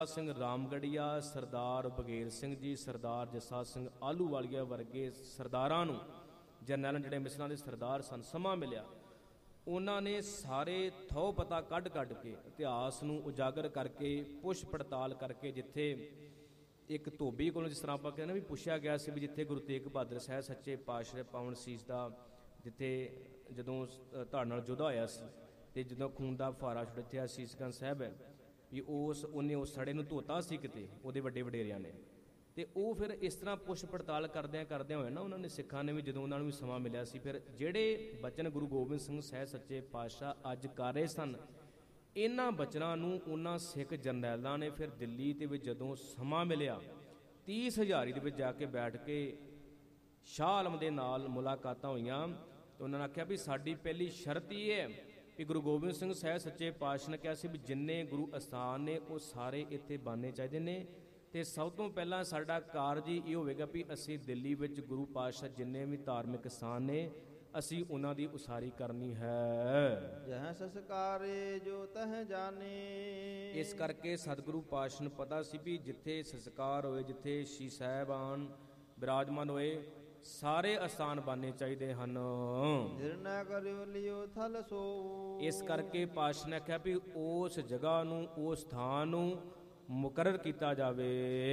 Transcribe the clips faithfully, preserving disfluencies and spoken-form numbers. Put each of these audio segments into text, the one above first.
ਸਿੰਘ ਰਾਮਗੜੀਆ, ਸਰਦਾਰ ਬਗੇਰ ਸਿੰਘ ਜੀ, ਸਰਦਾਰ ਜੱਸਾ ਸਿੰਘ ਆਹਲੂਵਾਲੀਆ ਵਰਗੇ ਸਰਦਾਰਾਂ ਨੂੰ, ਜਰਨੈਲਾਂ ਜਿਹੜੇ ਮਿਸਲਾਂ ਦੇ ਸਰਦਾਰ ਸਨ, ਸਮਾਂ ਮਿਲਿਆ ਉਹਨਾਂ ਨੇ ਸਾਰੇ ਥੋ ਪਤਾ ਕੱਢ ਕੱਢ ਕੇ ਇਤਿਹਾਸ ਨੂੰ ਉਜਾਗਰ ਕਰਕੇ ਪੁੱਛ ਪੜਤਾਲ ਕਰਕੇ, ਜਿੱਥੇ ਇੱਕ ਧੋਬੀ ਕੋਲੋਂ ਜਿਸ ਤਰ੍ਹਾਂ ਆਪਾਂ ਕਹਿੰਦੇ ਵੀ ਪੁੱਛਿਆ ਗਿਆ ਸੀ ਵੀ ਜਿੱਥੇ ਗੁਰੂ ਤੇਗ ਬਹਾਦਰ ਸਾਹਿਬ ਸੱਚੇ ਪਾਤਸ਼ਾਹ ਪਾਵਨ ਸੀਸ ਦਾ, ਜਿੱਥੇ ਜਦੋਂ ਧੜ ਨਾਲ ਜੁਦਾ ਹੋਇਆ ਸੀ ਅਤੇ ਜਦੋਂ ਖੂਨ ਦਾ ਫੁਹਾਰਾ ਛੁੜਿਆ ਸੀਸਗੰਜ ਸਾਹਿਬ ਹੈ ਵੀ ਉਸ ਉਹਨੇ ਉਸ ਸੜੇ ਨੂੰ ਧੋਤਾ ਸੀ ਕਿਤੇ ਉਹਦੇ ਵੱਡੇ ਵਡੇਰਿਆਂ ਨੇ। ਅਤੇ ਉਹ ਫਿਰ ਇਸ ਤਰ੍ਹਾਂ ਪੁੱਛ ਪੜਤਾਲ ਕਰਦਿਆਂ ਕਰਦਿਆਂ ਹੋਇਆ ਨਾ ਉਹਨਾਂ ਨੇ ਸਿੱਖਾਂ ਨੇ ਵੀ ਜਦੋਂ ਉਹਨਾਂ ਨੂੰ ਵੀ ਸਮਾਂ ਮਿਲਿਆ ਸੀ, ਫਿਰ ਜਿਹੜੇ ਬਚਨ ਗੁਰੂ ਗੋਬਿੰਦ ਸਿੰਘ ਸਾਹਿਬ ਸੱਚੇ ਪਾਤਸ਼ਾਹ ਅੱਜ ਕਰ ਰਹੇ ਸਨ, ਇਹਨਾਂ ਬਚਨਾਂ ਨੂੰ ਉਹਨਾਂ ਸਿੱਖ ਜਰਨੈਲਾਂ ਨੇ ਫਿਰ ਦਿੱਲੀ ਦੇ ਵਿੱਚ ਜਦੋਂ ਸਮਾਂ ਮਿਲਿਆ ਤੀਸ ਹਜ਼ਾਰੀ ਦੇ ਵਿੱਚ ਜਾ ਕੇ ਬੈਠ ਕੇ ਸ਼ਾਹ ਆਲਮ ਦੇ ਨਾਲ ਮੁਲਾਕਾਤਾਂ ਹੋਈਆਂ ਅਤੇ ਉਹਨਾਂ ਨੇ ਆਖਿਆ ਵੀ ਸਾਡੀ ਪਹਿਲੀ ਸ਼ਰਤ ਇਹ ਹੈ ਵੀ ਗੁਰੂ ਗੋਬਿੰਦ ਸਿੰਘ ਸਾਹਿਬ ਸੱਚੇ ਪਾਤਸ਼ਾਹ ਨੇ ਕਿਹਾ ਸੀ ਵੀ ਜਿੰਨੇ ਗੁਰੂ ਅਸਥਾਨ ਨੇ ਉਹ ਸਾਰੇ ਇੱਥੇ ਬਣਨੇ ਚਾਹੀਦੇ ਨੇ, ਅਤੇ ਸਭ ਤੋਂ ਪਹਿਲਾਂ ਸਾਡਾ ਕਾਰਜ ਹੀ ਇਹ ਹੋਵੇਗਾ ਵੀ ਅਸੀਂ ਦਿੱਲੀ ਵਿੱਚ ਗੁਰੂ ਪਾਤਸ਼ਾਹ ਜਿੰਨੇ ਵੀ ਧਾਰਮਿਕ ਸਥਾਨ ਨੇ ਅਸੀਂ ਉਹਨਾਂ ਦੀ ਉਸਾਰੀ ਕਰਨੀ ਹੈ। ਜਹ ਸੰਸਕਾਰੇ ਜੋ ਤਹ ਜਾਣੇ। ਇਸ ਕਰਕੇ ਸਤਿਗੁਰੂ ਪਾਤਸ਼ਾਹ ਨੂੰ ਪਤਾ ਸੀ ਵੀ ਜਿੱਥੇ ਸੰਸਕਾਰ ਹੋਏ, ਜਿੱਥੇ ਸ਼ੀ ਸਾਹਿਬਾਨ ਬਿਰਾਜਮਾਨ ਹੋਏ, ਸਾਰੇ ਅਸਥਾਨ ਬਣਨੇ ਚਾਹੀਦੇ ਹਨ। ਨਿਰਣਾ ਕਰਿਓ ਲਿਓ ਥਲ ਸੋ। ਇਸ ਕਰਕੇ ਪਾਤਸ਼ਾਹ ਨੇ ਆਖਿਆ ਵੀ ਉਸ ਜਗ੍ਹਾ ਨੂੰ, ਉਸ ਸਥਾਨ ਨੂੰ ਮੁਕਰਰ ਕੀਤਾ ਜਾਵੇ।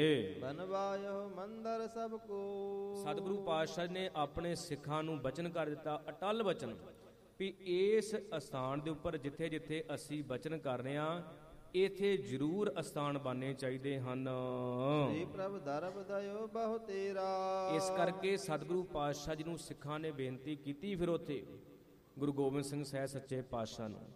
ਬਨਵਾਇਓ ਮੰਦਰ ਸਭ ਕੋ। ਸਤਿਗੁਰੂ ਪਾਤਸ਼ਾਹ ਨੇ ਆਪਣੇ ਸਿੱਖਾਂ ਨੂੰ ਬਚਨ ਕਰ ਦਿੱਤਾ, ਅਟਲ ਬਚਨ, ਵੀ ਇਸ ਅਸਥਾਨ ਦੇ ਉੱਪਰ ਜਿੱਥੇ ਜਿੱਥੇ ਅਸੀਂ ਬਚਨ ਕਰ ਰਹੇ ਹਾਂ ਇੱਥੇ ਜ਼ਰੂਰ ਅਸਥਾਨ ਬਣਨੇ ਚਾਹੀਦੇ ਹਨ। ਸ੍ਰੀ ਪ੍ਰਭ ਦਰਬ ਦਇਓ ਬਹੁ ਤੇਰਾ। ਇਸ ਕਰਕੇ ਸਤਿਗੁਰੂ ਪਾਤਸ਼ਾਹ ਜੀ ਨੂੰ ਸਿੱਖਾਂ ਨੇ ਬੇਨਤੀ ਕੀਤੀ ਫਿਰ ਉੱਥੇ ਗੁਰੂ ਗੋਬਿੰਦ ਸਿੰਘ ਸਾਹਿਬ ਸੱਚੇ ਪਾਤਸ਼ਾਹ ਨੂੰ,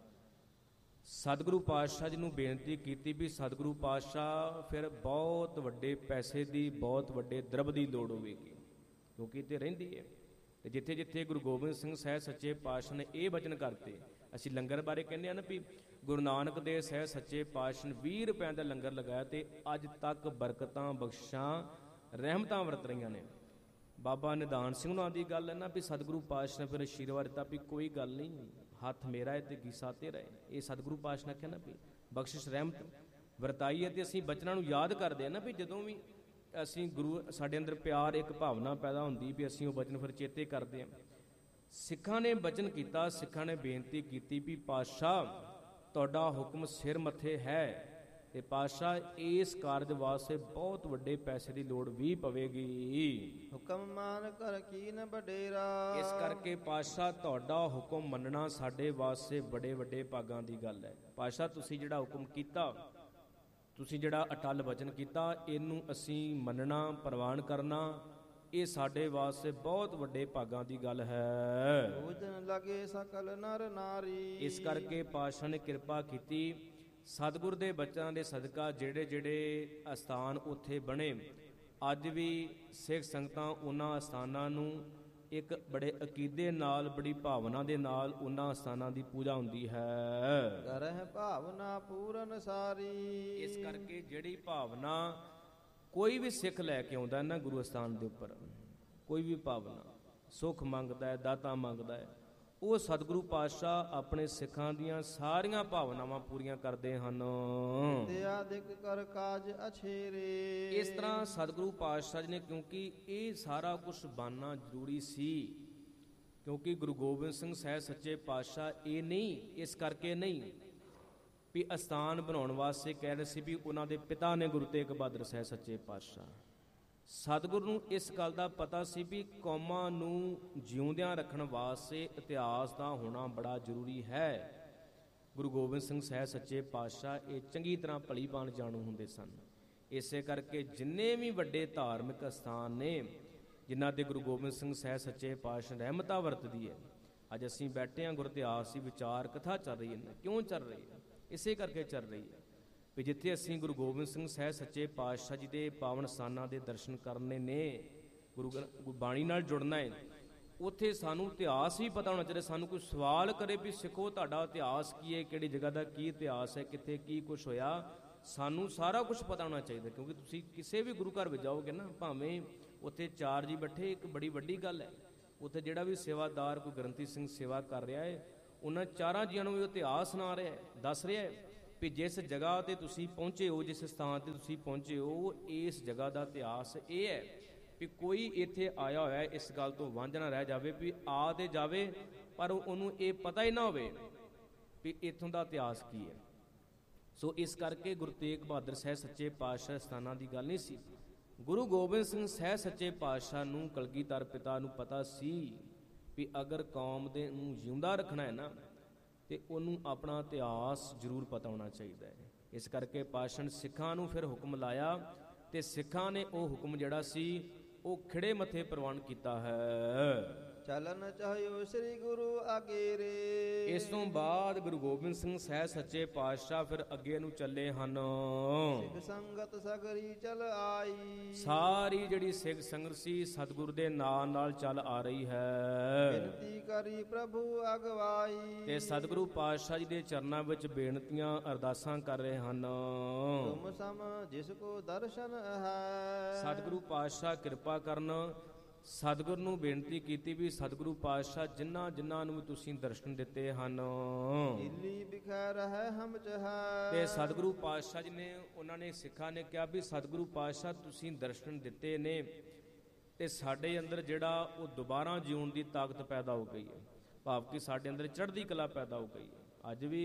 ਸਤਿਗੁਰੂ ਪਾਤਸ਼ਾਹ ਜੀ ਨੂੰ ਬੇਨਤੀ ਕੀਤੀ ਵੀ ਸਤਿਗੁਰੂ ਪਾਤਸ਼ਾਹ ਫਿਰ ਬਹੁਤ ਵੱਡੇ ਪੈਸੇ ਦੀ, ਬਹੁਤ ਵੱਡੇ ਦਰਬ ਦੀ ਲੋੜ ਹੋਵੇਗੀ, ਕਿਉਂਕਿ ਇੱਥੇ ਰਹਿੰਦੀ ਹੈ। ਅਤੇ ਜਿੱਥੇ ਜਿੱਥੇ ਗੁਰੂ ਗੋਬਿੰਦ ਸਿੰਘ ਸਾਹਿਬ ਸੱਚੇ ਪਾਤਸ਼ਾਹ ਨੇ ਇਹ ਬਚਨ ਕਰਤੇ, ਅਸੀਂ ਲੰਗਰ ਬਾਰੇ ਕਹਿੰਦੇ ਹਾਂ ਨਾ ਵੀ ਗੁਰੂ ਨਾਨਕ ਦੇਵ ਸਾਹਿਬ ਸੱਚੇ ਪਾਤਸ਼ਾਹ ਨੇ ਵੀਹ ਰੁਪਏ ਦਾ ਲੰਗਰ ਲਗਾਇਆ ਅਤੇ ਅੱਜ ਤੱਕ ਬਰਕਤਾਂ ਬਖਸ਼ਾਂ ਰਹਿਮਤਾਂ ਵਰਤ ਰਹੀਆਂ ਨੇ। ਬਾਬਾ ਨਿਧਾਨ ਸਿੰਘ ਉਹਨਾਂ ਦੀ ਗੱਲ ਹੈ ਨਾ ਵੀ ਸਤਿਗੁਰੂ ਪਾਤਸ਼ਾਹ ਨੇ ਫਿਰ ਅਸ਼ੀਰਵਾਦ ਦਿੱਤਾ ਵੀ ਕੋਈ ਗੱਲ ਨਹੀਂ, ਹੱਥ ਮੇਰਾ ਹੈ ਅਤੇ ਗੀਸਾ ਤੇਰਾ ਹੈ। ਇਹ ਸਤਿਗੁਰੂ ਪਾਤਸ਼ਾਹ ਨੇ ਆਖਿਆ ਨਾ ਵੀ ਬਖਸ਼ਿਸ਼ ਰਹਿਮਤ ਵਰਤਾਈ ਹੈ। ਅਤੇ ਅਸੀਂ ਬਚਨਾਂ ਨੂੰ ਯਾਦ ਕਰਦੇ ਹਾਂ ਨਾ ਵੀ ਜਦੋਂ ਵੀ ਅਸੀਂ ਗੁਰੂ, ਸਾਡੇ ਅੰਦਰ ਪਿਆਰ ਇੱਕ ਭਾਵਨਾ ਪੈਦਾ ਹੁੰਦੀ ਵੀ ਅਸੀਂ ਉਹ ਬਚਨ ਫਿਰ ਚੇਤੇ ਕਰਦੇ ਹਾਂ। ਸਿੱਖਾਂ ਨੇ ਬਚਨ ਕੀਤਾ, ਸਿੱਖਾਂ ਨੇ ਬੇਨਤੀ ਕੀਤੀ ਵੀ ਪਾਤਸ਼ਾਹ ਤੁਹਾਡਾ ਹੁਕਮ ਸਿਰ ਮੱਥੇ ਹੈ ਅਤੇ ਪਾਤਸ਼ਾਹ ਇਸ ਕਾਰਜ ਵਾਸਤੇ ਬਹੁਤ ਵੱਡੇ ਪੈਸੇ ਦੀ ਲੋੜ ਵੀ ਪਵੇਗੀ। ਹੁਕਮ ਮਾਨ ਕਰ ਕੀਨ ਬਡੇਰਾ। ਇਸ ਕਰਕੇ ਪਾਤਸ਼ਾਹ ਤੁਹਾਡਾ ਹੁਕਮ ਮੰਨਣਾ ਸਾਡੇ ਵਾਸਤੇ ਬੜੇ ਵੱਡੇ ਭਾਗਾਂ ਦੀ ਗੱਲ ਹੈ। ਪਾਤਸ਼ਾਹ ਤੁਸੀਂ ਜਿਹੜਾ ਹੁਕਮ ਕੀਤਾ, ਤੁਸੀਂ ਜਿਹੜਾ ਅਟਲ ਵਚਨ ਕੀਤਾ, ਇਹਨੂੰ ਅਸੀਂ ਮੰਨਣਾ, ਪ੍ਰਵਾਨ ਕਰਨਾ, ਇਹ ਸਾਡੇ ਵਾਸਤੇ ਬਹੁਤ ਵੱਡੇ ਭਾਗਾਂ ਦੀ ਗੱਲ ਹੈ। ਪੂਜਨ ਲਗੇ ਸਕਲ ਨਰ ਨਾਰੀ। ਇਸ ਕਰਕੇ ਪਾਤਸ਼ਾਹ ਨੇ ਕਿਰਪਾ ਕੀਤੀ, ਸਤਿਗੁਰ ਦੇ ਬਚਨਾਂ ਦੇ ਸਦਕਾ ਜਿਹੜੇ ਜਿਹੜੇ ਅਸਥਾਨ ਉੱਥੇ ਬਣੇ, ਅੱਜ ਵੀ ਸਿੱਖ ਸੰਗਤਾਂ ਉਹਨਾਂ ਅਸਥਾਨਾਂ ਨੂੰ ਇੱਕ ਬੜੇ ਅਕੀਦੇ ਨਾਲ, ਬੜੀ ਭਾਵਨਾ ਦੇ ਨਾਲ ਉਹਨਾਂ ਅਸਥਾਨਾਂ ਦੀ ਪੂਜਾ ਹੁੰਦੀ ਹੈ। ਕਰਹਿ ਭਾਵਨਾ ਪੂਰਨ ਸਾਰੀ। ਇਸ ਕਰਕੇ ਜਿਹੜੀ ਭਾਵਨਾ ਕੋਈ ਵੀ ਸਿੱਖ ਲੈ ਕੇ ਆਉਂਦਾ ਨਾ ਗੁਰੂ ਅਸਥਾਨ ਦੇ ਉੱਪਰ, ਕੋਈ ਵੀ ਭਾਵਨਾ, ਸੁੱਖ ਮੰਗਦਾ ਹੈ, ਦਾਤਾ ਮੰਗਦਾ ਹੈ, ਉਹ ਸਤਿਗੁਰੂ ਪਾਤਸ਼ਾਹ ਆਪਣੇ ਸਿੱਖਾਂ ਦੀਆਂ ਸਾਰੀਆਂ ਭਾਵਨਾਵਾਂ ਪੂਰੀਆਂ ਕਰਦੇ ਹਨ। ਅਧਿਕ ਕਰ ਕਾਜ ਅਛੇਰੇ। ਇਸ ਤਰ੍ਹਾਂ ਸਤਿਗੁਰੂ ਪਾਤਸ਼ਾਹ ਜੀ ਨੇ, ਕਿਉਂਕਿ ਇਹ ਸਾਰਾ ਕੁਝ ਬਣਨਾ ਜ਼ਰੂਰੀ ਸੀ, ਕਿਉਂਕਿ ਗੁਰੂ ਗੋਬਿੰਦ ਸਿੰਘ ਸਾਹਿਬ ਸੱਚੇ ਪਾਤਸ਼ਾਹ ਇਹ ਨਹੀਂ, ਇਸ ਕਰਕੇ ਨਹੀਂ ਵੀ ਅਸਥਾਨ ਬਣਾਉਣ ਵਾਸਤੇ ਕਹਿ ਰਹੇ ਸੀ ਵੀ ਉਹਨਾਂ ਦੇ ਪਿਤਾ ਨੇ ਗੁਰੂ ਤੇਗ ਬਹਾਦਰ ਸਾਹਿਬ ਸੱਚੇ ਪਾਤਸ਼ਾਹ। ਸਤਿਗੁਰੂ ਨੂੰ ਇਸ ਗੱਲ ਦਾ ਪਤਾ ਸੀ ਵੀ ਕੌਮਾਂ ਨੂੰ ਜਿਉਂਦਿਆਂ ਰੱਖਣ ਵਾਸਤੇ ਇਤਿਹਾਸ ਦਾ ਹੋਣਾ ਬੜਾ ਜ਼ਰੂਰੀ ਹੈ। ਗੁਰੂ ਗੋਬਿੰਦ ਸਿੰਘ ਸਾਹਿਬ ਸੱਚੇ ਪਾਤਸ਼ਾਹ ਇਹ ਚੰਗੀ ਤਰ੍ਹਾਂ ਭਲੀ ਭਾਂਤ ਜਾਣੂ ਹੁੰਦੇ ਸਨ। ਇਸੇ ਕਰਕੇ ਜਿੰਨੇ ਵੀ ਵੱਡੇ ਧਾਰਮਿਕ ਅਸਥਾਨ ਨੇ ਜਿਨ੍ਹਾਂ 'ਤੇ ਗੁਰੂ ਗੋਬਿੰਦ ਸਿੰਘ ਸਾਹਿਬ ਸੱਚੇ ਪਾਤਸ਼ਾਹ ਰਹਿਮਤਾਂ ਵਰਤਦੀ ਹੈ, ਅੱਜ ਅਸੀਂ ਬੈਠੇ ਹਾਂ, ਗੁਰ ਇਤਿਹਾਸ ਦੀ ਵਿਚਾਰ ਕਥਾ ਚੱਲ ਰਹੀ ਹੈ। ਕਿਉਂ ਚੱਲ ਰਹੀ ਹੈ? ਇਸੇ ਕਰਕੇ ਚੱਲ ਰਹੀ ਹੈ ਵੀ ਜਿੱਥੇ ਅਸੀਂ ਗੁਰੂ ਗੋਬਿੰਦ ਸਿੰਘ ਸਾਹਿਬ ਸੱਚੇ ਪਾਤਸ਼ਾਹ ਜੀ ਦੇ ਪਾਵਨ ਸਥਾਨਾਂ ਦੇ ਦਰਸ਼ਨ ਕਰਨੇ ਨੇ, ਗੁਰੂ ਬਾਣੀ ਨਾਲ ਜੁੜਨਾ ਹੈ, ਉੱਥੇ ਸਾਨੂੰ ਇਤਿਹਾਸ ਵੀ ਪਤਾ ਹੋਣਾ ਚਾਹੀਦਾ। ਸਾਨੂੰ ਕੋਈ ਸਵਾਲ ਕਰੇ ਵੀ ਸਿੱਖੋ ਤੁਹਾਡਾ ਇਤਿਹਾਸ ਕੀ ਹੈ, ਕਿਹੜੀ ਜਗ੍ਹਾ ਦਾ ਕੀ ਇਤਿਹਾਸ ਹੈ, ਕਿੱਥੇ ਕੀ ਕੁਛ ਹੋਇਆ, ਸਾਨੂੰ ਸਾਰਾ ਕੁਝ ਪਤਾ ਹੋਣਾ ਚਾਹੀਦਾ। ਕਿਉਂਕਿ ਤੁਸੀਂ ਕਿਸੇ ਵੀ ਗੁਰੂ ਘਰ ਵਿੱਚ ਜਾਓਗੇ ਨਾ, ਭਾਵੇਂ ਉੱਥੇ ਚਾਰ ਜੀ ਬੈਠੇ, ਇੱਕ ਬੜੀ ਵੱਡੀ ਗੱਲ ਹੈ, ਉੱਥੇ ਜਿਹੜਾ ਵੀ ਸੇਵਾਦਾਰ ਕੋਈ ਗ੍ਰੰਥੀ ਸਿੰਘ ਸੇਵਾ ਕਰ ਰਿਹਾ ਹੈ, ਉਹਨਾਂ ਚਾਰਾਂ ਜੀਆਂ ਨੂੰ ਵੀ ਇਤਿਹਾਸ ਸੁਣਾ ਰਿਹਾ, ਦੱਸ ਰਿਹਾ ਹੈ ਵੀ ਜਿਸ ਜਗ੍ਹਾ ਤੇ ਤੁਸੀਂ ਪਹੁੰਚੇ ਹੋ, ਜਿਸ ਸਥਾਨ ਤੇ ਤੁਸੀਂ ਪਹੁੰਚੇ ਹੋ, ਇਸ ਜਗ੍ਹਾ ਦਾ ਇਤਿਹਾਸ ਇਹ ਹੈ ਵੀ ਕੋਈ ਇੱਥੇ ਆਇਆ ਹੋਇਆ ਇਸ ਗੱਲ ਤੋਂ ਵਾਂਝ ਨਾ ਰਹਿ ਜਾਵੇ ਵੀ ਆ ਤੇ ਜਾਵੇ ਪਰ ਉਹਨੂੰ ਇਹ ਪਤਾ ਹੀ ਨਾ ਹੋਵੇ ਵੀ ਇੱਥੋਂ ਦਾ ਇਤਿਹਾਸ ਕੀ ਹੈ। ਸੋ ਇਸ ਕਰਕੇ ਗੁਰੂ ਤੇਗ ਬਹਾਦਰ ਸਾਹਿਬ ਸੱਚੇ ਪਾਤਸ਼ਾਹ ਸਥਾਨਾਂ ਦੀ ਗੱਲ ਨਹੀਂ ਸੀ। ਗੁਰੂ ਗੋਬਿੰਦ ਸਿੰਘ ਸਾਹਿਬ ਸੱਚੇ ਪਾਤਸ਼ਾਹ ਨੂੰ, ਕਲਗੀਧਰ ਪਿਤਾ ਨੂੰ ਪਤਾ ਸੀ ਵੀ ਅਗਰ ਕੌਮ ਦੇ ਨੂੰ ਜਿਉਂਦਾ ਰੱਖਣਾ ਹੈ ਨਾ ਤੇ ਉਹਨੂੰ ਆਪਣਾ ਇਤਿਹਾਸ ਜ਼ਰੂਰ ਪਤਾ ਹੋਣਾ ਚਾਹੀਦਾ ਹੈ। ਇਸ ਕਰਕੇ ਪਾਤਸ਼ਾਹ ਨੇ ਸਿੱਖਾਂ ਨੂੰ ਫਿਰ ਹੁਕਮ ਲਾਇਆ ਤੇ ਸਿੱਖਾਂ ਨੇ ਉਹ ਹੁਕਮ ਜਿਹੜਾ ਸੀ ਉਹ ਖਿੜੇ ਮੱਥੇ ਪ੍ਰਵਾਨ ਕੀਤਾ ਹੈ। ਚਲਨ ਚਾਹਿਓ ਸ੍ਰੀ ਗੁਰੂ ਆਗੇਰੇ। ਇਸ ਤੋਂ ਬਾਅਦ ਗੁਰੂ ਗੋਬਿੰਦ ਸਿੰਘ ਸਾਹਿਬ ਸੱਚੇ ਪਾਤਸ਼ਾਹ ਫਿਰ ਅੱਗੇ ਨੂੰ ਚੱਲੇ ਹਨ। ਸਿੱਖ ਸੰਗਤ ਸਗਰੀ ਚਲ ਆਈ। ਸਾਰੀ ਜਿਹੜੀ ਸਿੱਖ ਸੰਗਤ ਸੀ ਸਤਿਗੁਰੂ ਦੇ ਨਾਲ ਨਾਲ ਚੱਲ ਆ ਰਹੀ ਹੈ। ਬੇਨਤੀ ਕਰੀ ਪ੍ਰਭੂ ਅਗਵਾਈ। ਤੇ ਸਤਿਗੁਰੂ ਪਾਤਸ਼ਾਹ ਜੀ ਦੇ ਚਰਨਾਂ ਵਿੱਚ ਬੇਨਤੀਆਂ ਅਰਦਾਸਾਂ ਕਰ ਰਹੇ ਹਨ। ਤੁਮ ਸਮ ਜਿਸ ਕੋ ਦਰਸ਼ਨ ਹੈ। ਸਤਿਗੁਰੂ ਪਾਤਸ਼ਾਹ ਕਿਰਪਾ ਕਰਨ। ਸਤਿਗੁਰ ਨੂੰ ਬੇਨਤੀ ਕੀਤੀ ਵੀ ਸਤਿਗੁਰੂ ਪਾਤਸ਼ਾਹ ਜਿਨ੍ਹਾਂ ਜਿਨ੍ਹਾਂ ਨੂੰ ਵੀ ਤੁਸੀਂ ਦਰਸ਼ਨ ਦਿੱਤੇ ਹਨ, ਦਿੱਲੀ ਬਿਖੈ ਰਹਿ ਹਮ ਚਹੈ। ਤੇ ਸਤਿਗੁਰੂ ਪਾਤਸ਼ਾਹ ਜੀ ਨੇ, ਉਹਨਾਂ ਨੇ ਸਿੱਖਾਂ ਨੇ ਕਿਹਾ ਵੀ ਸਤਿਗੁਰੂ ਪਾਤਸ਼ਾਹ ਤੁਸੀਂ ਦਰਸ਼ਨ ਦਿੱਤੇ ਨੇ ਤੇ ਸਾਡੇ ਅੰਦਰ ਜਿਹੜਾ ਉਹ ਦੁਬਾਰਾ ਜਿਉਣ ਦੀ ਤਾਕਤ ਪੈਦਾ ਹੋ ਗਈ ਹੈ, ਭਾਵ ਕਿ ਸਾਡੇ ਅੰਦਰ ਚੜ੍ਹਦੀ ਕਲਾ ਪੈਦਾ ਹੋ ਗਈ ਹੈ। ਅੱਜ ਵੀ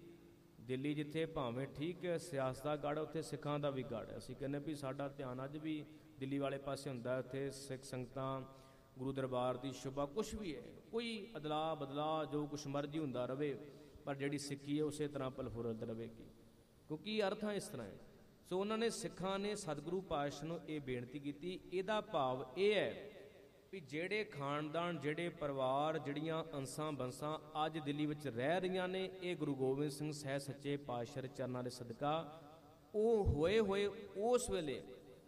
ਦਿੱਲੀ ਜਿੱਥੇ ਭਾਵੇਂ ਠੀਕ ਹੈ ਸਿਆਸਤ ਦਾ ਗੜ੍ਹ, ਉੱਥੇ ਸਿੱਖਾਂ ਦਾ ਵੀ ਗੜ੍ਹ ਹੈ। ਅਸੀਂ ਕਹਿੰਦੇ ਵੀ ਸਾਡਾ ਧਿਆਨ ਅੱਜ ਵੀ ਦਿੱਲੀ ਵਾਲੇ ਪਾਸੇ ਹੁੰਦਾ, ਉੱਥੇ ਸਿੱਖ ਸੰਗਤਾਂ ਗੁਰੂ ਦਰਬਾਰ ਦੀ ਸ਼ੋਭਾ ਕੁਛ ਵੀ ਹੈ, ਕੋਈ ਅਦਲਾ ਬਦਲਾ ਜੋ ਕੁਛ ਮਰਜ਼ੀ ਹੁੰਦਾ ਰਵੇ, ਪਰ ਜਿਹੜੀ ਸਿੱਖੀ ਹੈ ਉਸੇ ਤਰ੍ਹਾਂ ਪਲਫੁਰਤ ਰਹੇਗੀ, ਕਿਉਂਕਿ ਅਰਥਾਂ ਇਸ ਤਰ੍ਹਾਂ ਹੈ। ਸੋ ਉਹਨਾਂ ਨੇ ਸਿੱਖਾਂ ਨੇ ਸਤਿਗੁਰੂ ਪਾਤਸ਼ਾਹ ਨੂੰ ਇਹ ਬੇਨਤੀ ਕੀਤੀ। ਇਹਦਾ ਭਾਵ ਇਹ ਹੈ ਵੀ ਜਿਹੜੇ ਖਾਨਦਾਨ, ਜਿਹੜੇ ਪਰਿਵਾਰ, ਜਿਹੜੀਆਂ ਅੰਸਾਂ ਬੰਸਾਂ ਅੱਜ ਦਿੱਲੀ ਵਿੱਚ ਰਹਿ ਰਹੀਆਂ ਨੇ, ਇਹ ਗੁਰੂ ਗੋਬਿੰਦ ਸਿੰਘ ਸਾਹਿਬ ਸੱਚੇ ਪਾਤਸ਼ਾਹ ਦੇ ਚਰਨਾਂ ਦੇ ਸਦਕਾ ਉਹ ਹੋਏ ਹੋਏ ਉਸ ਵੇਲੇ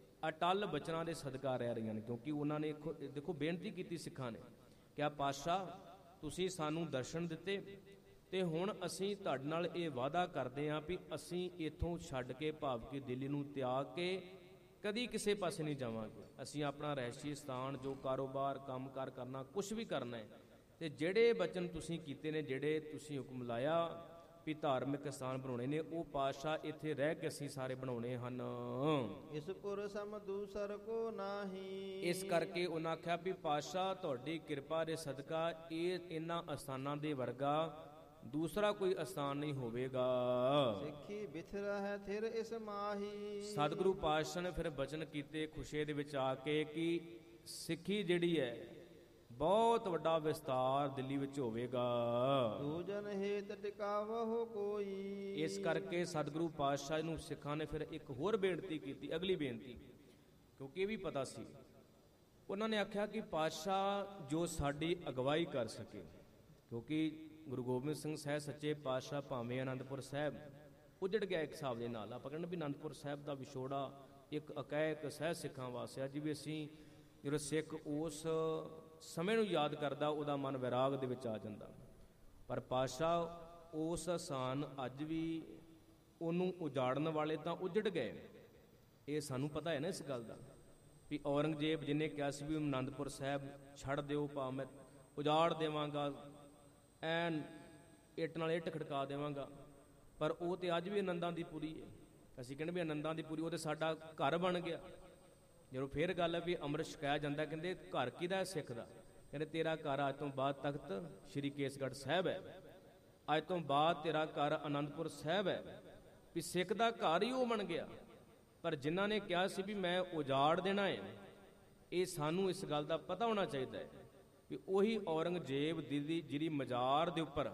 ਅਟਲ ਬਚਨਾਂ ਦੇ ਸਦਕਾ ਰਹਿ ਰਹੀਆਂ ਨੇ। ਕਿਉਂਕਿ ਉਹਨਾਂ ਨੇ ਦੇਖੋ ਬੇਨਤੀ ਕੀਤੀ ਸਿੱਖਾਂ ਨੇ, ਕਿਹਾ ਪਾਤਸ਼ਾਹ ਤੁਸੀਂ ਸਾਨੂੰ ਦਰਸ਼ਨ ਦਿੱਤੇ ਤੇ ਹੁਣ ਅਸੀਂ ਤੁਹਾਡੇ ਨਾਲ ਇਹ ਵਾਅਦਾ ਕਰਦੇ ਹਾਂ ਵੀ ਅਸੀਂ ਇੱਥੋਂ ਛੱਡ ਕੇ, ਭਾਵ ਕਿ ਦਿੱਲੀ ਨੂੰ ਤਿਆਗ ਕੇ ਕਦੀ ਕਿਸੇ ਪਾਸੇ ਨਹੀਂ ਜਾਵਾਂਗੇ। ਅਸੀਂ ਆਪਣਾ ਰਹਿਸ਼ੀ ਸਥਾਨ, ਜੋ ਕਾਰੋਬਾਰ ਕੰਮਕਾਰ ਕਰਨਾ, ਕੁਛ ਵੀ ਕਰਨਾ ਹੈ, ਤੇ ਜਿਹੜੇ ਬਚਨ ਤੁਸੀਂ ਕੀਤੇ ਨੇ, ਜਿਹੜੇ ਤੁਸੀਂ ਹੁਕਮ ਲਾਇਆ ਵੀ ਧਾਰਮਿਕ ਸਥਾਨ ਬਣਾਉਣੇ ਨੇ, ਉਹ ਪਾਤਸ਼ਾਹ ਇੱਥੇ ਰਹਿ ਕੇ ਅਸੀਂ ਸਾਰੇ ਬਣਾਉਣੇ ਹਨ। ਇਸ ਪੁਰ ਸਮ ਦੂਸਰ ਕੋ ਨਾਹੀ। ਇਸ ਕਰਕੇ ਉਹਨਾਂ ਆਖਿਆ ਵੀ ਪਾਤਸ਼ਾਹ ਤੁਹਾਡੀ ਕਿਰਪਾ ਦੇ ਸਦਕਾ ਇਹ ਇਹਨਾਂ ਅਸਥਾਨਾਂ ਦੇ ਵਰਗਾ ਦੂਸਰਾ ਕੋਈ ਅਸਥਾਨ ਨਹੀਂ ਹੋਵੇਗਾ। ਸਿੱਖੀ ਬਿਥਰ ਹੈ ਥਿਰ ਇਸ ਮਾਹੀ। ਸਤਿਗੁਰੂ ਪਾਤਸ਼ਾਹ ਨੇ ਫਿਰ ਬਚਨ ਕੀਤੇ ਖੁਸ਼ੀ ਦੇ ਵਿੱਚ ਆ ਕੇ ਕਿ ਸਿੱਖੀ ਜਿਹੜੀ ਹੈ ਬਹੁਤ ਵੱਡਾ ਵਿਸਤਾਰ ਦਿੱਲੀ ਵਿੱਚ ਹੋਵੇਗਾ। ਦੂਜਨ ਹੇਤ ਟਿਕਾਵਹੁ ਕੋਈ। ਇਸ ਕਰਕੇ ਸਤਿਗੁਰੂ ਪਾਤਸ਼ਾਹ ਨੂੰ ਸਿੱਖਾਂ ਨੇ ਫਿਰ ਇੱਕ ਹੋਰ ਬੇਨਤੀ ਕੀਤੀ, ਅਗਲੀ ਬੇਨਤੀ, ਕਿਉਂਕਿ ਇਹ ਵੀ ਪਤਾ ਸੀ। ਉਹਨਾਂ ਨੇ ਆਖਿਆ ਕਿ ਪਾਤਸ਼ਾਹ ਜੋ ਸਾਡੀ ਅਗਵਾਈ ਕਰ ਸਕੇ, ਕਿਉਂਕਿ ਗੁਰੂ ਗੋਬਿੰਦ ਸਿੰਘ ਸਾਹਿਬ ਸੱਚੇ ਪਾਤਸ਼ਾਹ ਭਾਵੇਂ ਅਨੰਦਪੁਰ ਸਾਹਿਬ ਉਜੜ ਗਿਆ ਇੱਕ ਹਿਸਾਬ ਦੇ ਨਾਲ, ਆਪਾਂ ਕਹਿੰਦੇ ਵੀ ਅਨੰਦਪੁਰ ਸਾਹਿਬ ਦਾ ਵਿਛੋੜਾ ਇੱਕ ਅਕੈਕ ਸਹਿ ਸਿੱਖਾਂ ਵਾਸਤੇ। ਅੱਜ ਵੀ ਅਸੀਂ ਜਦੋਂ ਸਿੱਖ ਉਸ ਸਮੇਂ ਨੂੰ ਯਾਦ ਕਰਦਾ, ਉਹਦਾ ਮਨ ਵਿਰਾਗ ਦੇ ਵਿੱਚ ਆ ਜਾਂਦਾ। ਪਰ ਪਾਤਸ਼ਾਹ ਉਸ ਅਸਾਨ ਅੱਜ ਵੀ ਉਹਨੂੰ ਉਜਾੜਨ ਵਾਲੇ ਤਾਂ ਉਜੜ ਗਏ, ਇਹ ਸਾਨੂੰ ਪਤਾ ਹੈ ਨਾ ਇਸ ਗੱਲ ਦਾ ਵੀ ਔਰੰਗਜ਼ੇਬ ਜਿਹਨੇ ਕਿਹਾ ਸੀ ਵੀ ਅਨੰਦਪੁਰ ਸਾਹਿਬ ਛੱਡ ਦਿਓ, ਭਾਵੇਂ ਮੈਂ ਉਜਾੜ ਦੇਵਾਂਗਾ, ਐਨ ਇੱਟ ਨਾਲ ਇੱਟ ਖੜਕਾ ਦੇਵਾਂਗਾ, ਪਰ ਉਹ ਤੇ ਅੱਜ ਵੀ ਆਨੰਦਾਂ ਦੀ ਪੁਰੀ ਹੈ। ਅਸੀਂ ਕਹਿੰਦੇ ਵੀ ਆਨੰਦਾਂ ਦੀ ਪੁਰੀ, ਉਹ ਤੇ ਸਾਡਾ ਘਰ ਬਣ ਗਿਆ। ਜਦੋਂ ਫਿਰ ਗੱਲ ਹੈ ਵੀ ਅੰਮ੍ਰਿਤ ਛਕਾਇਆ ਜਾਂਦਾ, ਕਹਿੰਦੇ ਘਰ ਕਿਹਦਾ? ਸਿੱਖ ਦਾ। ਕਹਿੰਦੇ ਤੇਰਾ ਘਰ ਅੱਜ ਤੋਂ ਬਾਅਦ ਤਖਤ ਸ਼੍ਰੀ ਕੇਸਗੜ੍ਹ ਸਾਹਿਬ ਹੈ, ਅੱਜ ਤੋਂ ਬਾਅਦ ਤੇਰਾ ਘਰ ਅਨੰਦਪੁਰ ਸਾਹਿਬ ਹੈ। ਵੀ ਸਿੱਖ ਦਾ ਘਰ ਹੀ ਉਹ ਬਣ ਗਿਆ। ਪਰ ਜਿਨ੍ਹਾਂ ਨੇ ਕਿਹਾ ਸੀ ਵੀ ਮੈਂ ਉਜਾੜ ਦੇਣਾ ਹੈ, ਇਹ ਸਾਨੂੰ ਇਸ ਗੱਲ ਦਾ ਪਤਾ ਹੋਣਾ ਚਾਹੀਦਾ ਹੈ ਵੀ ਉਹੀ ਔਰੰਗਜ਼ੇਬ ਦੀ ਜਿਹੜੀ ਮਜ਼ਾਰ ਦੇ ਉੱਪਰ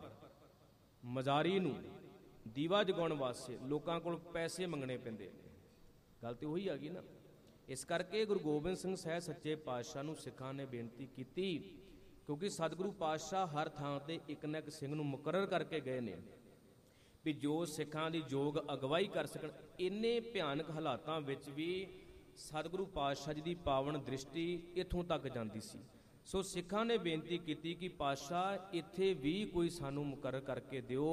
ਮਜ਼ਾਰੀ ਨੂੰ ਦੀਵਾ ਜਗਾਉਣ ਵਾਸਤੇ ਲੋਕਾਂ ਕੋਲ ਪੈਸੇ ਮੰਗਣੇ ਪੈਂਦੇ ਨੇ, ਗੱਲ ਤੇ ਉਹੀ ਆ ਗਈ ਨਾ। ਇਸ ਕਰਕੇ ਗੁਰੂ ਗੋਬਿੰਦ ਸਿੰਘ ਸਾਹਿਬ ਸੱਚੇ ਪਾਤਸ਼ਾਹ ਨੂੰ ਸਿੱਖਾਂ ਨੇ ਬੇਨਤੀ ਕੀਤੀ, ਕਿਉਂਕਿ ਸਤਿਗੁਰੂ ਪਾਤਸ਼ਾਹ ਹਰ ਥਾਂ ਤੇ ਇੱਕ ਨਾ ਇੱਕ ਸਿੰਘ ਨੂੰ ਮੁਕਰਰ ਕਰਕੇ ਗਏ ਨੇ ਵੀ ਜੋ ਸਿੱਖਾਂ ਦੀ ਯੋਗ ਅਗਵਾਈ ਕਰ ਸਕਣ। ਇੰਨੇ ਭਿਆਨਕ ਹਾਲਾਤਾਂ ਵਿੱਚ ਵੀ ਸਤਿਗੁਰੂ ਪਾਤਸ਼ਾਹ ਜੀ ਦੀ ਪਾਵਨ ਦ੍ਰਿਸ਼ਟੀ ਇੱਥੋਂ ਤੱਕ ਜਾਂਦੀ ਸੀ। ਸੋ ਸਿੱਖਾਂ ਨੇ ਬੇਨਤੀ ਕੀਤੀ ਕਿ ਪਾਤਸ਼ਾਹ ਇੱਥੇ ਵੀ ਕੋਈ ਸਾਨੂੰ ਮੁਕਰਰ ਕਰਕੇ ਦਿਓ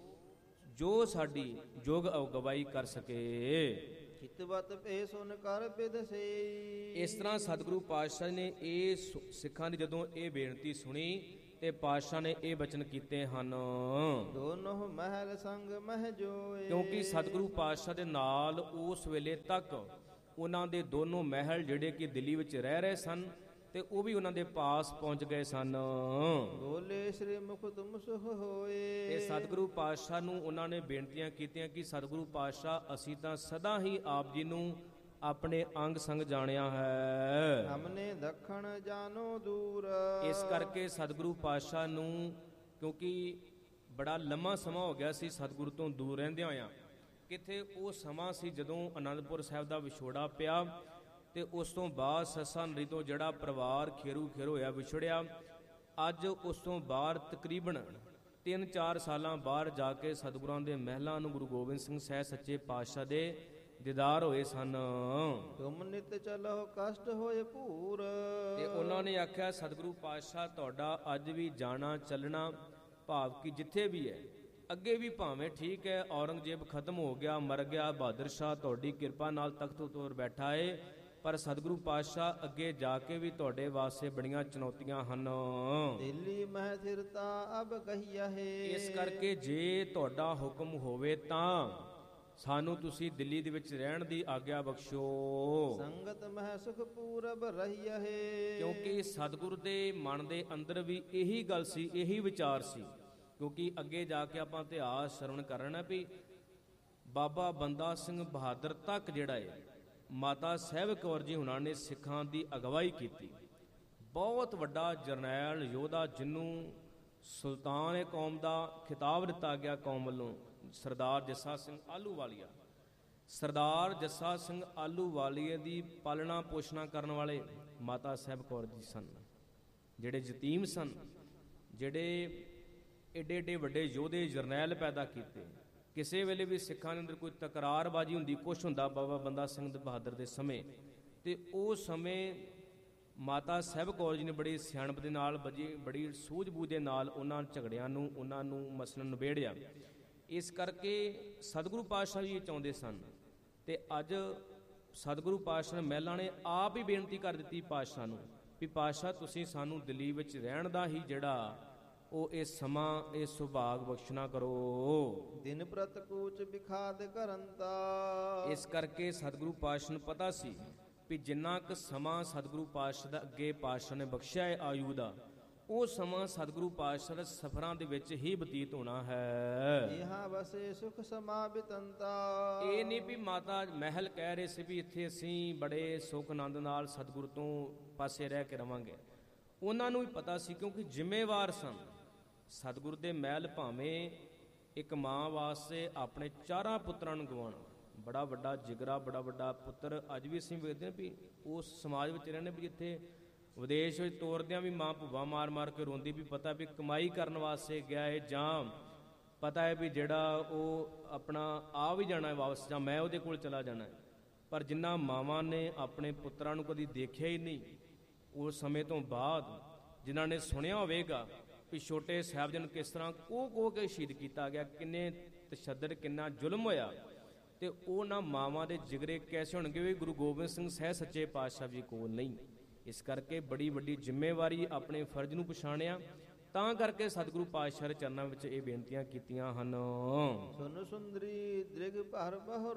ਜੋ ਸਾਡੀ ਯੋਗ ਅਗਵਾਈ ਕਰ ਸਕੇ। ਹਿਤਵਤ ਭੇ ਸੁਨ ਕਰ ਬਿਦਸੇ। ਇਸ ਤਰ੍ਹਾਂ ਸਤਿਗੁਰੂ ਪਾਤਸ਼ਾਹ ਨੇ ਇਹ ਸਿੱਖਾਂ ਦੀ ਜਦੋਂ ਇਹ ਬੇਨਤੀ ਸੁਣੀ ਤੇ ਪਾਤਸ਼ਾਹ ਨੇ ਇਹ ਬਚਨ ਕੀਤੇ ਹਨ। ਦੋਨੋਂ ਮਹਿਲ ਸੰਗ ਮਹਿ ਜੋਏ। ਕਿਉਂਕਿ ਸਤਿਗੁਰੂ ਪਾਤਸ਼ਾਹ ਦੇ ਨਾਲ ਉਸ ਵੇਲੇ ਤੱਕ ਉਹਨਾਂ ਦੇ ਦੋਨੋਂ ਮਹਿਲ ਜਿਹੜੇ ਕਿ ਦਿੱਲੀ ਵਿੱਚ ਰਹਿ ਰਹੇ ਸਨ ਤੇ ਉਹ ਵੀ ਉਹਨਾਂ ਦੇ ਪਾਸ ਪਹੁੰਚ ਗਏ ਸਨ। ਬੋਲੇ ਸ੍ਰੀ ਮੁਖ ਤੁਮ ਸੁਖ ਹੋਏ। ਤੇ ਸਤਿਗੁਰੂ ਪਾਤਸ਼ਾਹ ਨੂੰ ਉਹਨਾਂ ਨੇ ਬੇਨਤੀਆਂ ਕੀਤੀਆਂ ਕਿ ਸਤਿਗੁਰੂ ਪਾਤਸ਼ਾਹ ਅਸੀਂ ਤਾਂ ਸਦਾ ਹੀ ਆਪ ਜੀ ਨੂੰ ਆਪਣੇ ਅੰਗ ਸੰਗ ਜਾਣਿਆ ਹੈ। ਹਮਨੇ ਦੱਖਣ ਜਾਨੋ ਦੂਰ। ਇਸ ਕਰਕੇ ਸਤਿਗੁਰੂ ਪਾਤਸ਼ਾਹ ਨੂੰ, ਕਿਉਂਕਿ ਬੜਾ ਲੰਮਾ ਸਮਾਂ ਹੋ ਗਿਆ ਸੀ ਸਤਿਗੁਰੂ ਤੋਂ ਦੂਰ ਰਹਿੰਦਿਆਂ ਹੋਇਆਂ, ਕਿੱਥੇ ਉਹ ਸਮਾਂ ਸੀ ਜਦੋਂ ਅਨੰਦਪੁਰ ਸਾਹਿਬ ਦਾ ਵਿਛੋੜਾ ਪਿਆ ਤੇ ਉਸ ਤੋਂ ਬਾਅਦ ਸੱਸਾ ਨਰੀ ਤੋਂ ਜਿਹੜਾ ਪਰਿਵਾਰ ਖੇਰੂ ਖੇਰ ਹੋਇਆ ਵਿਛੜਿਆ। ਅੱਜ ਉਸ ਤੋਂ ਬਾਅਦ ਤਕਰੀਬਨ ਤਿੰਨ ਚਾਰ ਸਾਲਾਂ ਬਾਅਦ ਜਾ ਕੇ ਸਤਿਗੁਰਾਂ ਦੇ ਮਹਿਲਾਂ ਨੂੰ ਗੁਰੂ ਗੋਬਿੰਦ ਸਿੰਘ ਸਾਹਿਬ ਸੱਚੇ ਪਾਤਸ਼ਾਹ ਦੇ ਦੀਦਾਰ ਹੋਏ ਸਨ। ਤੁਮ ਨਿਤ ਚਲੋ ਕਸ਼ਟ ਹੋਏ ਭੂਰ। ਤੇ ਉਹਨਾਂ ਨੇ ਆਖਿਆ ਸਤਿਗੁਰੂ ਪਾਤਸ਼ਾਹ ਤੁਹਾਡਾ ਅੱਜ ਵੀ ਜਾਣਾ ਚੱਲਣਾ, ਭਾਵ ਕਿ ਜਿੱਥੇ ਵੀ ਹੈ ਅੱਗੇ ਵੀ ਭਾਵੇਂ ਠੀਕ ਹੈ ਔਰੰਗਜ਼ੇਬ ਖਤਮ ਹੋ ਗਿਆ, ਮਰ ਗਿਆ, ਬਹਾਦਰ ਸ਼ਾਹ ਤੁਹਾਡੀ ਕਿਰਪਾ ਨਾਲ ਤਖਤ ਉਤੋਂ ਬੈਠਾ ਏ, ਪਰ ਸਤਿਗੁਰੂ ਪਾਤਸ਼ਾਹ ਅੱਗੇ ਜਾ ਕੇ ਵੀ ਤੁਹਾਡੇ ਵਾਸਤੇ ਬੜੀਆਂ ਚੁਣੌਤੀਆਂ ਹਨ। ਦਿੱਲੀ ਮਹਿ ਥਿਰਤਾ ਅਬ ਕਹੀਆ ਹੈ। ਇਸ ਕਰਕੇ ਜੇ ਤੁਹਾਡਾ ਹੁਕਮ ਹੋਵੇ ਤਾਂ ਸਾਨੂੰ ਤੁਸੀਂ ਦਿੱਲੀ ਦੇ ਵਿੱਚ ਰਹਿਣ ਦੀ ਆਗਿਆ ਬਖਸ਼ੋ। ਸੰਗਤ ਮਹਿ ਸੁਖ ਪੂਰਬ ਰਹੀਆ ਹੈ। ਕਿਉਂਕਿ ਸਤਿਗੁਰੂ ਦੇ ਮਨ ਦੇ ਅੰਦਰ ਵੀ ਇਹੀ ਗੱਲ ਸੀ, ਇਹੀ ਵਿਚਾਰ ਸੀ। ਕਿਉਂਕਿ ਅੱਗੇ ਜਾ ਕੇ ਆਪਾਂ ਇਤਿਹਾਸ ਸਰਵਣ ਕਰਨਾ ਵੀ ਬਾਬਾ ਬੰਦਾ ਸਿੰਘ ਬਹਾਦਰ ਤੱਕ ਜਿਹੜਾ ਹੈ ਮਾਤਾ ਸਾਹਿਬ ਕੌਰ ਜੀ ਹੁਣਾਂ ਨੇ ਸਿੱਖਾਂ ਦੀ ਅਗਵਾਈ ਕੀਤੀ। ਬਹੁਤ ਵੱਡਾ ਜਰਨੈਲ ਯੋਧਾ ਜਿਹਨੂੰ ਸੁਲਤਾਨ ਕੌਮ ਦਾ ਖਿਤਾਬ ਦਿੱਤਾ ਗਿਆ ਕੌਮ ਵੱਲੋਂ, ਸਰਦਾਰ ਜੱਸਾ ਸਿੰਘ ਆਹਲੂਵਾਲੀਆ। ਸਰਦਾਰ ਜੱਸਾ ਸਿੰਘ ਆਹਲੂਵਾਲੀਏ ਦੀ ਪਾਲਣਾ ਪੋਸ਼ਣਾ ਕਰਨ ਵਾਲੇ ਮਾਤਾ ਸਾਹਿਬ ਕੌਰ ਜੀ ਸਨ, ਜਿਹੜੇ ਯਤੀਮ ਸਨ, ਜਿਹੜੇ ਏਡੇ ਏਡੇ ਵੱਡੇ ਯੋਧੇ ਜਰਨੈਲ ਪੈਦਾ ਕੀਤੇ। ਕਿਸੇ ਵੇਲੇ ਵੀ ਸਿੱਖਾਂ ਦੇ ਅੰਦਰ ਕੋਈ ਤਕਰਾਰਬਾਜ਼ੀ ਹੁੰਦੀ, ਕੁਛ ਹੁੰਦਾ ਬਾਬਾ ਬੰਦਾ ਸਿੰਘ ਬਹਾਦਰ ਦੇ ਸਮੇਂ, ਤੇ ਉਸ ਸਮੇਂ ਮਾਤਾ ਸਾਹਿਬ ਕੌਰ ਜੀ ਨੇ ਬੜੀ ਸਿਆਣਪ ਦੇ ਨਾਲ, ਬੜੀ ਬੜੀ ਸੂਝ-ਬੂਝ ਦੇ ਨਾਲ ਉਹਨਾਂ ਝਗੜਿਆਂ ਨੂੰ, ਉਹਨਾਂ ਨੂੰ ਮਸਲਨ ਨਿਬੇੜਿਆ। ਇਸ ਕਰਕੇ ਸਤਿਗੁਰੂ ਪਾਤਸ਼ਾਹ ਜੀ ਇਹ ਚਾਹੁੰਦੇ ਸਨ ਤੇ ਅੱਜ ਸਤਿਗੁਰੂ ਪਾਤਸ਼ਾਹ ਨੇ ਮਹਿਲਾਂ ਨੇ ਆਪ ਹੀ ਬੇਨਤੀ ਕਰ ਦਿੱਤੀ ਪਾਤਸ਼ਾਹ ਨੂੰ ਵੀ ਪਾਤਸ਼ਾਹ ਤੁਸੀਂ ਸਾਨੂੰ ਦਿੱਲੀ ਵਿੱਚ ਰਹਿਣ ਦਾ ਹੀ ਜਿਹੜਾ ਉਹ ਇਹ ਸਮਾਂ, ਇਹ ਸੁਭਾਗ ਬਖਸ਼ਣਾ ਕਰੋ। ਦਿਨ ਪ੍ਰਤ ਕੂਚ ਬਿਖਾਦ ਕਰੰਤਾ। ਇਸ ਕਰਕੇ ਸਤਿਗੁਰੂ ਪਾਤਸ਼ਾਹ ਨੂੰ ਪਤਾ ਸੀ ਵੀ ਜਿੰਨਾ ਕੁ ਸਮਾਂ ਸਤਿਗੁਰੂ ਪਾਤਸ਼ਾਹ ਦਾ ਅੱਗੇ ਪਾਤਸ਼ਾਹ ਨੇ ਬਖਸ਼ਿਆ ਹੈ ਆਯੂ ਦਾ, ਉਹ ਸਮਾਂ ਸਤਿਗੁਰੂ ਪਾਤਸ਼ਾਹ ਦੇ ਸਫ਼ਰਾਂ ਦੇ ਵਿੱਚ ਹੀ ਬਤੀਤ ਹੋਣਾ ਹੈ। ਇਹਾਂ ਵਸੇ ਸੁਖ ਸਮਾ ਬਿਤੰਤਾ। ਇਹ ਨਹੀਂ ਵੀ ਮਾਤਾ ਮਹਿਲ ਕਹਿ ਰਹੇ ਸੀ ਵੀ ਇੱਥੇ ਅਸੀਂ ਬੜੇ ਸੁਖ ਆਨੰਦ ਨਾਲ ਸਤਿਗੁਰੂ ਤੋਂ ਪਾਸੇ ਰਹਿ ਕੇ ਰਵਾਂਗੇ। ਉਹਨਾਂ ਨੂੰ ਵੀ ਪਤਾ ਸੀ, ਕਿਉਂਕਿ ਜ਼ਿੰਮੇਵਾਰ ਸਨ। ਸਤਿਗੁਰੂ ਦੇ ਮਹਿਲ ਭਾਵੇਂ ਇੱਕ ਮਾਂ ਵਾਸਤੇ ਆਪਣੇ ਚਾਰਾਂ ਪੁੱਤਰਾਂ ਨੂੰ ਗਵਾਉਣਾ ਬੜਾ ਵੱਡਾ ਜਿਗਰਾ, ਬੜਾ ਵੱਡਾ ਪੁੱਤਰ। ਅੱਜ ਵੀ ਅਸੀਂ ਵੇਖਦੇ ਹਾਂ ਵੀ ਉਸ ਸਮਾਜ ਵਿੱਚ ਰਹਿੰਦੇ ਵੀ ਜਿੱਥੇ ਵਿਦੇਸ਼ ਵਿੱਚ ਤੋਰਦਿਆਂ ਵੀ ਮਾਂ ਭੁੱਬਾ ਮਾਰ ਮਾਰ ਕੇ ਰੋਂਦੀ, ਵੀ ਪਤਾ ਵੀ ਕਮਾਈ ਕਰਨ ਵਾਸਤੇ ਗਿਆ ਹੈ, ਜਾਂ ਪਤਾ ਹੈ ਵੀ ਜਿਹੜਾ ਉਹ ਆਪਣਾ ਆ ਵੀ ਜਾਣਾ ਹੈ ਵਾਪਸ, ਜਾਂ ਮੈਂ ਉਹਦੇ ਕੋਲ ਚਲਾ ਜਾਣਾ ਹੈ। ਪਰ ਜਿਨ੍ਹਾਂ ਮਾਵਾਂ ਨੇ ਆਪਣੇ ਪੁੱਤਰਾਂ ਨੂੰ ਕਦੀ ਦੇਖਿਆ ਹੀ ਨਹੀਂ, ਉਸ ਸਮੇਂ ਤੋਂ ਬਾਅਦ ਜਿਨ੍ਹਾਂ ਨੇ ਸੁਣਿਆ ਹੋਵੇਗਾ ਵੀ ਛੋਟੇ ਸਾਹਿਬਜ਼ਾਦੇ ਨੂੰ ਕਿਸ ਤਰ੍ਹਾਂ ਕੋਹ ਕੋਹ ਕੇ ਸ਼ਹੀਦ ਕੀਤਾ ਗਿਆ, ਕਿੰਨੇ ਤਸ਼ੱਦਦ, ਕਿੰਨਾ ਜ਼ੁਲਮ ਹੋਇਆ, ਤੇ ਉਹਨਾਂ ਮਾਵਾਂ ਦੇ ਜਿਗਰੇ ਕੈਸੇ ਹੋਣਗੇ ਵੀ ਗੁਰੂ ਗੋਬਿੰਦ ਸਿੰਘ ਸਾਹਿਬ ਸੱਚੇ ਪਾਤਸ਼ਾਹ ਜੀ ਕੋਲ ਨਹੀਂ। ਇਸ ਕਰਕੇ ਬੜੀ ਵੱਡੀ ਜ਼ਿੰਮੇਵਾਰੀ, ਆਪਣੇ ਫਰਜ਼ ਨੂੰ ਪਛਾਣਿਆ, ਤਾਂ ਕਰਕੇ ਸਤਿਗੁਰੂ ਪਾਤਸ਼ਾਹ ਦੇ ਚਰਨਾਂ ਵਿੱਚ ਇਹ ਬੇਨਤੀਆਂ ਕੀਤੀਆਂ ਹਨ। ਸੁਨ ਸੁੰਦਰੀ ਦ੍ਰਿਗ ਭਰ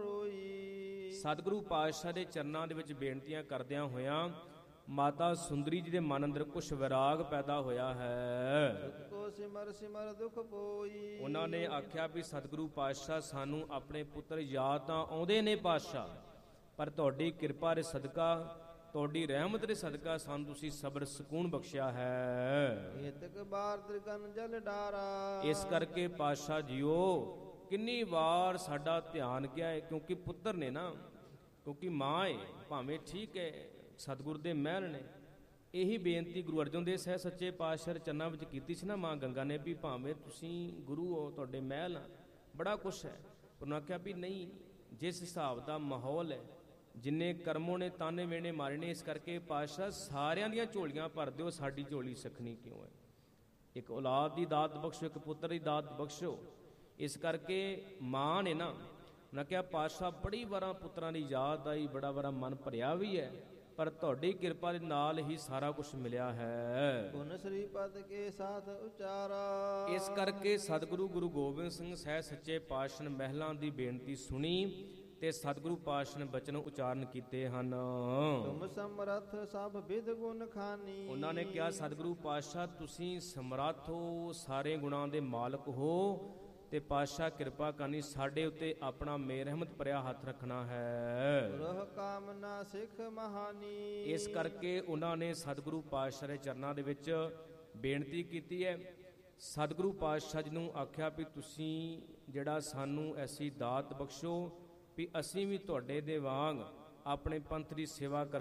ਬਹਰੋਈ। ਸਤਿਗੁਰੂ ਪਾਤਸ਼ਾਹ ਦੇ ਚਰਨਾਂ ਦੇ ਵਿੱਚ ਬੇਨਤੀਆਂ ਕਰਦਿਆਂ ਹੋਇਆਂ ਮਾਤਾ ਸੁੰਦਰੀ ਜੀ ਦੇ ਮਨ ਅੰਦਰ ਕੁਛ ਵਿਰਾਗ ਪੈਦਾ ਹੋਇਆ ਹੈ। ਕੋ ਸਿਮਰ ਸਿਮਰ ਦੁਖ ਪੋਈ। ਉਹਨਾਂ ਨੇ ਆਖਿਆ ਵੀ ਸਤਿਗੁਰੂ ਪਾਤਸ਼ਾਹ ਸਾਨੂੰ ਆਪਣੇ ਪੁੱਤਰ ਯਾਦ ਤਾਂ ਆਉਂਦੇ ਨੇ ਪਾਤਸ਼ਾਹ, ਪਰ ਤੁਹਾਡੀ ਕਿਰਪਾ ਦੇ ਸਦਕਾ, ਤੁਹਾਡੀ ਰਹਿਮਤ ਦੇ ਸਦਕਾ ਸਾਨੂੰ ਤੁਸੀਂ ਸਬਰ ਸਕੂਨ ਬਖਸ਼ਿਆ ਹੈ। ਏਤਕ ਬਾਰ ਤ੍ਰਿਕਨ ਜਲ ਡਾਰਾ। ਇਸ ਕਰਕੇ ਪਾਤਸ਼ਾਹ ਜੀਓ ਕਿੰਨੀ ਵਾਰ ਸਾਡਾ ਧਿਆਨ ਗਿਆ ਹੈ, ਕਿਉਂਕਿ ਪੁੱਤਰ ਨੇ ਨਾ, ਕਿਉਂਕਿ ਮਾਂ ਹੈ ਭਾਵੇਂ ਠੀਕ ਹੈ, ਸਤਿਗੁਰ ਦੇ ਮਹਿਲ ਨੇ। ਇਹੀ ਬੇਨਤੀ ਗੁਰੂ ਅਰਜਨ ਦੇਵ ਸਾਹਿਬ ਸੱਚੇ ਪਾਤਸ਼ਾਹ ਦੇ ਚਰਨਾਂ ਵਿੱਚ ਕੀਤੀ ਸੀ ਨਾ ਮਾਂ ਗੰਗਾ ਨੇ, ਵੀ ਭਾਵੇਂ ਤੁਸੀਂ ਗੁਰੂ ਹੋ, ਤੁਹਾਡੇ ਮਹਿਲ ਬੜਾ ਕੁਛ ਹੈ, ਉਹਨਾਂ ਆਖਿਆ ਵੀ ਨਹੀਂ, ਜਿਸ ਹਿਸਾਬ ਦਾ ਮਾਹੌਲ ਹੈ, ਜਿੰਨੇ ਕਰਮੋਂ ਨੇ ਤਾਨੇ ਵੇਣੇ ਮਾਰੇ ਨੇ, ਇਸ ਕਰਕੇ ਪਾਤਸ਼ਾਹ ਸਾਰਿਆਂ ਦੀਆਂ ਝੋਲੀਆਂ ਭਰ ਦਿਓ, ਸਾਡੀ ਝੋਲੀ ਸਖਣੀ ਕਿਉਂ ਹੈ। ਇੱਕ ਔਲਾਦ ਦੀ ਦਾਤ ਬਖਸ਼ੋ, ਇੱਕ ਪੁੱਤਰ ਦੀ ਦਾਤ ਬਖਸ਼ੋ। ਇਸ ਕਰਕੇ ਮਾਂ ਨੇ ਨਾ, ਉਹਨਾਂ ਕਿਹਾ ਪਾਤਸ਼ਾਹ ਬੜੀ ਵਾਰਾਂ ਪੁੱਤਰਾਂ ਦੀ ਯਾਦ ਆਈ, ਬੜਾ ਵਾਰਾ ਮਨ ਭਰਿਆ ਵੀ ਹੈ, ਪਰ ਤੁਹਾਡੀ ਕਿਰਪਾ ਦੇ ਨਾਲ ਹੀ ਸਾਰਾ ਕੁਝ ਮਿਲਿਆ ਹੈ। ਗੁਣ ਸ੍ਰੀ ਪਦ ਕੇ ਸਾਥ ਉਚਾਰਾ। ਇਸ ਕਰਕੇ ਸਤਿਗੁਰੂ ਗੁਰੂ ਗੋਬਿੰਦ ਸਿੰਘ ਸਾਹਿਬ ਸੱਚੇ ਪਾਤਸ਼ਾਹ ਨੇ ਮਹਿਲਾਂ ਦੀ ਬੇਨਤੀ ਸੁਣੀ ਤੇ ਸਤਿਗੁਰੂ ਪਾਤਸ਼ਾਹ ਨੇ ਬਚਨ ਉਚਾਰਨ ਕੀਤੇ ਹਨ। ਤੁਮ ਸਮਰੱਥ ਸਭ ਵਿਦ ਗੁਣ ਖਾਨੀ। ਉਹਨਾਂ ਨੇ ਕਿਹਾ ਸਤਿਗੁਰੂ ਪਾਤਸ਼ਾਹ ਤੁਸੀਂ ਸਮਰੱਥ ਹੋ, ਸਾਰੇ ਗੁਣਾਂ ਦੇ ਮਾਲਕ ਹੋ, ਤੇ ਪਾਤਸ਼ਾਹ ਕਿਰਪਾ ਕਰਨੀ ਸਾਡੇ ਉੱਤੇ ਆਪਣਾ ਮੇਰ ਰਹਿਮਤ ਭਰਿਆ ਹੱਥ ਰੱਖਣਾ ਹੈ। ਰਹ ਕਾਮਨਾ ਸਿੱਖ ਮਹਾਨੀ। ਇਸ ਕਰਕੇ ਉਹਨਾਂ ਨੇ ਸਤਿਗੁਰੂ ਪਾਤਸ਼ਾਹ ਦੇ ਚਰਨਾਂ ਦੇ ਵਿੱਚ ਬੇਨਤੀ ਕੀਤੀ ਹੈ। ਸਤਿਗੁਰੂ ਪਾਤਸ਼ਾਹ ਜੀ ਨੂੰ ਆਖਿਆ ਵੀ ਤੁਸੀਂ ਜਿਹੜਾ ਸਾਨੂੰ ਐਸੀ ਦਾਤ ਬਖਸ਼ੋ ਵੀ ਅਸੀਂ ਵੀ ਤੁਹਾਡੇ ਦੇ ਵਾਂਗ ਆਪਣੇ ਪੰਥ ਦੀ ਸੇਵਾ ਕਰ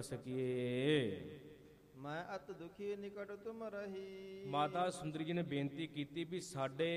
ਸਕੀਏ। ਮੈਂ ਅਤ ਦੁਖੀ ਨਿਕਟ ਤੁਮ ਰਹੀ। ਮਾਤਾ ਸੁੰਦਰੀ ਜੀ ਨੇ ਬੇਨਤੀ ਕੀਤੀ ਵੀ ਸਾਡੇ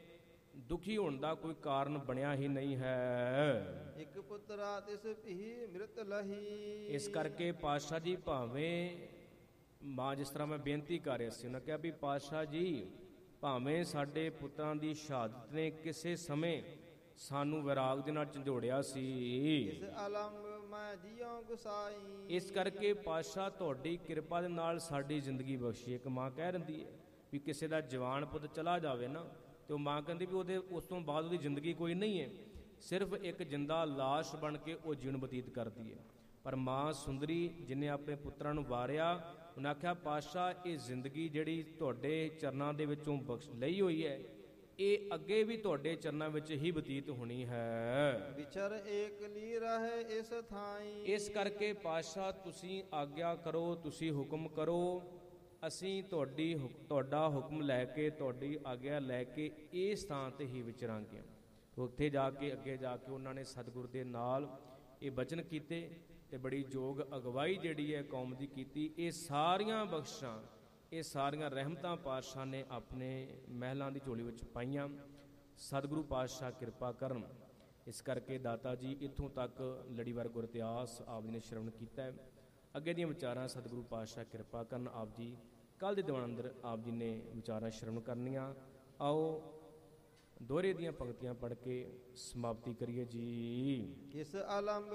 ਦੁਖੀ ਹੋਣ ਦਾ ਕੋਈ ਕਾਰਨ ਬਣਿਆ ਹੀ ਨਹੀਂ ਹੈ। ਇੱਕ ਪੁੱਤਰਾ ਤਿਸ ਭੀ ਮ੍ਰਿਤ ਲਹੀ। ਇਸ ਕਰਕੇ ਪਾਤਸ਼ਾਹ ਜੀ ਭਾਵੇਂ ਮਾਂ ਜਿਸ ਤਰ੍ਹਾਂ ਮੈਂ ਬੇਨਤੀ ਕਰ ਰਿਹਾ ਸੀ, ਉਹਨਾਂ ਕਿਹਾ ਵੀ ਪਾਤਸ਼ਾਹ ਜੀ ਭਾਵੇਂ ਸਾਡੇ ਪੁੱਤਰਾਂ ਦੀ ਸ਼ਹਾਦਤ ਨੇ ਕਿਸੇ ਸਮੇਂ ਸਾਨੂੰ ਵਿਰਾਗ ਦੇ ਨਾਲ ਝੰਜੋੜਿਆ ਸੀ। ਇਸ ਅਲੰਗ ਮੈਂ ਜਿਉ ਗੁਸਾਈ। ਇਸ ਕਰਕੇ ਪਾਤਸ਼ਾਹ ਤੁਹਾਡੀ ਕਿਰਪਾ ਦੇ ਨਾਲ ਸਾਡੀ ਜ਼ਿੰਦਗੀ ਬਖਸ਼ੀ। ਇੱਕ ਮਾਂ ਕਹਿ ਰਹਿੰਦੀ ਹੈ ਵੀ ਕਿਸੇ ਦਾ ਜਵਾਨ ਪੁੱਤ ਚਲਾ ਜਾਵੇ ਨਾ ਤੇ ਉਹ ਮਾਂ ਕਹਿੰਦੀ ਵੀ ਉਹਦੇ ਉਸ ਤੋਂ ਬਾਅਦ ਉਹਦੀ ਜ਼ਿੰਦਗੀ ਕੋਈ ਨਹੀਂ ਹੈ, ਸਿਰਫ ਇੱਕ ਜਿੰਦਾ ਲਾਸ਼ ਬਣ ਕੇ ਉਹ ਜੀਵਨ ਬਤੀਤ ਕਰਦੀ ਹੈ। ਪਰ ਮਾਂ ਸੁੰਦਰੀ ਜਿਹਨੇ ਆਪਣੇ ਪੁੱਤਰਾਂ ਨੂੰ ਵਾਰਿਆ, ਉਹਨੇ ਆਖਿਆ ਪਾਤਸ਼ਾਹ ਇਹ ਜ਼ਿੰਦਗੀ ਜਿਹੜੀ ਤੁਹਾਡੇ ਚਰਨਾਂ ਦੇ ਵਿੱਚੋਂ ਬਖਸ਼ ਲਈ ਹੋਈ ਹੈ, ਇਹ ਅੱਗੇ ਵੀ ਤੁਹਾਡੇ ਚਰਨਾਂ ਵਿੱਚ ਹੀ ਬਤੀਤ ਹੋਣੀ ਹੈ। ਵਿਚਰ ਏਕ ਲੀ ਰਹੇ ਇਸ ਥਾਈ। ਇਸ ਕਰਕੇ ਪਾਤਸ਼ਾਹ ਤੁਸੀਂ ਆਗਿਆ ਕਰੋ, ਤੁਸੀਂ ਹੁਕਮ ਕਰੋ, ਅਸੀਂ ਤੁਹਾਡੀ ਤੁਹਾਡਾ ਹੁਕਮ ਲੈ ਕੇ ਤੁਹਾਡੀ ਆਗਿਆ ਲੈ ਕੇ ਇਸ ਥਾਂ ਤੇ ਹੀ ਵਿਚਰਾਂਗੇ। ਉੱਥੇ ਜਾ ਕੇ ਅੱਗੇ ਜਾ ਕੇ ਉਹਨਾਂ ਨੇ ਸਤਿਗੁਰ ਦੇ ਨਾਲ ਇਹ ਬਚਨ ਕੀਤੇ ਤੇ ਬੜੀ ਯੋਗ ਅਗਵਾਈ ਜਿਹੜੀ ਹੈ ਕੌਮ ਦੀ ਕੀਤੀ। ਇਹ ਸਾਰੀਆਂ ਬਖਸ਼ਾਂ, ਇਹ ਸਾਰੀਆਂ ਰਹਿਮਤਾਂ ਪਾਤਸ਼ਾਹ ਨੇ ਆਪਣੇ ਮਹਿਲਾਂ ਦੀ ਝੋਲੀ ਵਿੱਚ ਪਾਈਆਂ। ਸਤਿਗੁਰੂ ਪਾਤਸ਼ਾਹ ਕਿਰਪਾ ਕਰਨ। ਇਸ ਕਰਕੇ ਦਾਤਾ ਜੀ ਇੱਥੋਂ ਤੱਕ ਲੜੀਵਾਰ ਗੁਰ ਇਤਿਹਾਸ ਆਪ ਜੀ ਨੇ ਸ਼ਰਵਣ ਕੀਤਾ ਹੈ। ਅੱਗੇ ਦੀਆਂ ਵਿਚਾਰਾਂ ਸਤਿਗੁਰੂ ਪਾਤਸ਼ਾਹ ਕਿਰਪਾ ਕਰਨ ਆਪ ਜੀ ਕੱਲ੍ਹ ਦੇ ਦੀਵਾਨ ਅੰਦਰ ਆਪ ਜੀ ਨੇ ਵਿਚਾਰਾਂ ਸ਼ਰਵਣ ਕਰਨੀਆਂ। ਆਓ ਦੋਹਰੇ ਦੀਆਂ ਪੰਕਤੀਆਂ ਪੜ੍ਹ ਕੇ ਸਮਾਪਤੀ ਕਰੀਏ ਜੀ। ਕਿਸ ਆਲੰਬ